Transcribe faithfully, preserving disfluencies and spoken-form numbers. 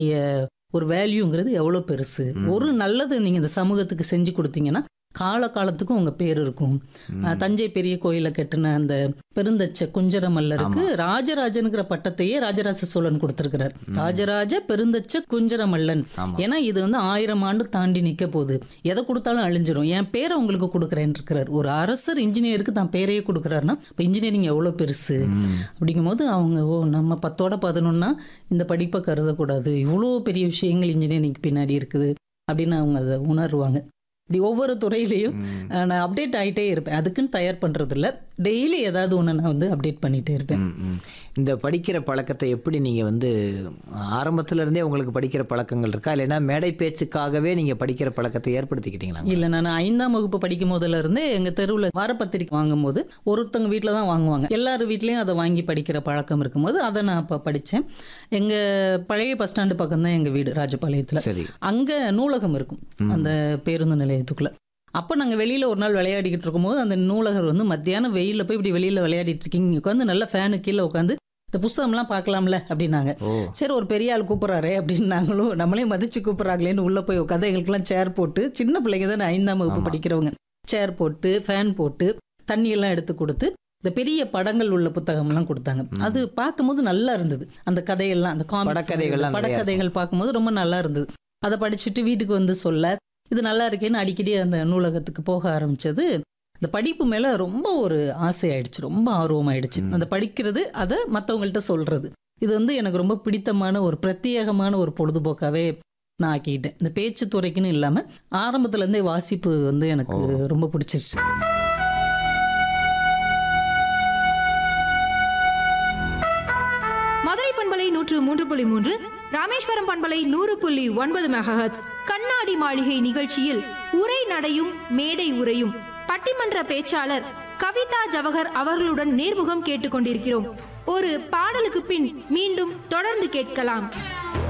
ஒரு வேல்யூங்கிறது எவ்வளோ பெருசு. ம். ஒரு நல்லது நீங்க இந்த சமூகத்துக்கு செஞ்சு கொடுத்தீங்கன்னா கால காலத்துக்கும் உங்க பேர் இருக்கும். அஹ், தஞ்சை பெரிய கோயிலை கட்டின அந்த பெருந்தச்ச குஞ்சர மல்லருக்கு ராஜராஜனுங்கிற பட்டத்தையே ராஜராஜ சோழன் கொடுத்திருக்கிறார். ராஜராஜ பெருந்தச்ச குஞ்சர மல்லன். ஆமா. ஏன்னா இது வந்து ஆயிரம் ஆண்டு தாண்டி நிக்க போகுது, எதை கொடுத்தாலும் அழிஞ்சிரும், என் பேரை உங்களுக்கு கொடுக்குறேன்னு இருக்கிறார். ஒரு அரசர் இன்ஜினியருக்கு தான் பேரையே கொடுக்குறாருன்னா இப்போ இன்ஜினியரிங் எவ்வளோ பெருசு. ம். அப்படிங்கும்போது அவங்க ஓ நம்ம பத்தோட பதினொன்னா இந்த படிப்பை கருதக்கூடாது, இவ்வளோ பெரிய விஷயங்கள் இன்ஜினியரிங் பின்னாடி இருக்குது அப்படின்னு அவங்க அதை உணர்வாங்க. இப்படி ஒவ்வொரு துறையிலையும் ம். அஹ், நான் அப்டேட் ஆகிட்டே இருப்பேன். அதுக்குன்னு தயார் பண்ணுறது இல்லை, டெய்லி ஏதாவது ஒன்று நான் வந்து அப்டேட் பண்ணிகிட்டே இருப்பேன். ம், ம். இந்த படிக்கிற பழக்கத்தை எப்படி நீங்கள் வந்து ஆரம்பத்துல இருந்தே உங்களுக்கு படிக்கிற பழக்கங்கள் இருக்கா, இல்லைன்னா மேடை பேச்சுக்காகவே நீங்கள் படிக்கிற பழக்கத்தை ஏற்படுத்திக்கிட்டீங்களா? இல்லை, நான் ஐந்தாம் வகுப்பு படிக்கும் போதுல இருந்தே எங்கள் தெருவில் வாரப்பத்திரிக்கை வாங்கும் போது ஒருத்தவங்க வீட்டில் தான் வாங்குவாங்க. எல்லார் வீட்லேயும் அதை வாங்கி படிக்கிற பழக்கம் இருக்கும்போது அதை நான் அப்போ படித்தேன். எங்கள் பழைய பஸ் ஸ்டாண்டு பக்கம் தான் எங்கள் வீடு ராஜபாளையத்தில். சரி. அங்கே நூலகம் இருக்கும் அந்த பேருந்து நிலையத்துக்குள்ள. அப்போ நாங்கள் வெளியில் ஒரு நாள் விளையாடிக்கிட்டு இருக்கும்போது அந்த நூலகர் வந்து மத்தியானம் வெயிலில் போய் இப்படி வெளியில் விளையாடிட்டு இருக்கீங்க, உட்காந்து நல்ல ஃபேனு கீழே உட்காந்து இந்த புஸ்தகம்லாம் பார்க்கலாம்ல அப்படின்னாங்க. ஓ. சரி ஒரு பெரிய ஆள் கூப்பிட்றாரே அப்படின்னு நாங்களும் நம்மளே மதிச்சு கூப்பிட்றாங்களேன்னு உள்ளே போய் உட்காந்து எங்களுக்குலாம் சேர் போட்டு, சின்ன பிள்ளைங்க தான் ஐந்தாம் வகுப்பு ஆமா. படிக்கிறவங்க, சேர் போட்டு ஃபேன் போட்டு தண்ணியெல்லாம் எடுத்து கொடுத்து இந்த பெரிய படங்கள் உள்ள புத்தகம்லாம் கொடுத்தாங்க. அது பார்க்கும்போது நல்லா இருந்தது. அந்த கதையெல்லாம் அந்த comics, படக்கதைகள்லாம் நிறைய படக்கதைகள் பார்க்கும்போது ரொம்ப நல்லா இருந்தது. அதை படிச்சுட்டு வீட்டுக்கு வந்து சொல்ல இது நல்லா இருக்கேன்னு அடிக்கடி அந்த நூலகத்துக்கு போக ஆரம்பிச்சது. இந்த படிப்பு மேலே ரொம்ப ஒரு ஆசை ஆயிடுச்சு, ரொம்ப ஆர்வமாயிடுச்சு. அந்த படிக்கிறது, அதை மற்றவங்கள்ட்ட சொல்றது, இது வந்து எனக்கு ரொம்ப பிடித்தமான ஒரு பிரத்யேகமான ஒரு பொழுதுபோக்காகவே நான் ஆக்கிட்டேன். இந்த பேச்சு துறைக்குன்னு இல்லாமல் ஆரம்பத்துலேருந்தே வாசிப்பு வந்து எனக்கு ரொம்ப பிடிச்சிருச்சு. மதுரை பண்பலை நூற்று மூன்று புள்ளி மூன்று, ராமேஸ்வரம் பண்பலை நூறு புள்ளி ஒன்பது மெகாஹெர்ட்ஸ் கண்ணாடி மாளிகை நிகழ்ச்சியில் உரை நடையும் மேடை உரையும் பட்டிமன்ற பேச்சாளர் கவிதா ஜவஹர் அவர்களுடன் நேர்முகம் கேட்டுக்கொண்டிருக்கிறோம். ஒரு பாடலுக்கு பின் மீண்டும் தொடர்ந்து கேட்கலாம்.